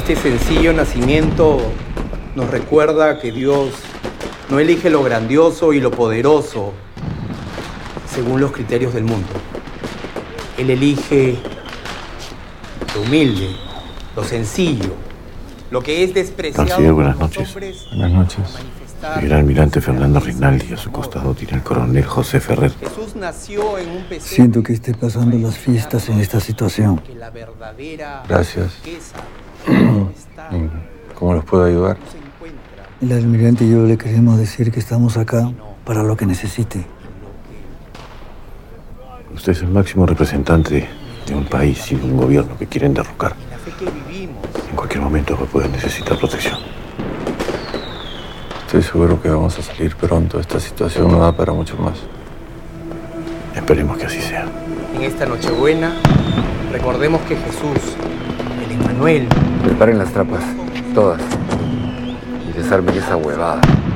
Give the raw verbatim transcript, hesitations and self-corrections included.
Este sencillo nacimiento nos recuerda que Dios no elige lo grandioso y lo poderoso según los criterios del mundo. Él elige lo humilde, lo sencillo, lo que es despreciado. Canciller, buenas noches. Buenas noches. El almirante Fernando Rinaldi, a su costado tiene el coronel José Ferrer. Jesús nació en un pesebre. Siento que esté pasando las fiestas en esta situación. Que la verdadera Gracias. riqueza no está, no ¿Cómo los puedo ayudar? se encuentra El almirante y yo le queremos decir que estamos acá para lo que necesite. Usted es el máximo representante de un país y de un gobierno que quieren derrocar. en la fe que vivimos. En cualquier momento va a poder necesitar protección. Estoy seguro que vamos a salir pronto. Esta situación no da para mucho más. Esperemos que así sea. En esta Nochebuena, recordemos que Jesús, el Emmanuel, Preparen las trapas, todas. Y desarmen esa huevada.